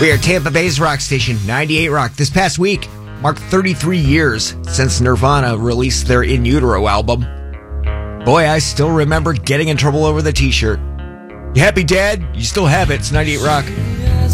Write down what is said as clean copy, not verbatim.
We are Tampa Bay's rock station, 98 Rock. This past week marked 33 years since Nirvana released their In Utero album. Boy, I still remember getting in trouble over the t-shirt. You happy, Dad? You still have it. It's 98 Rock.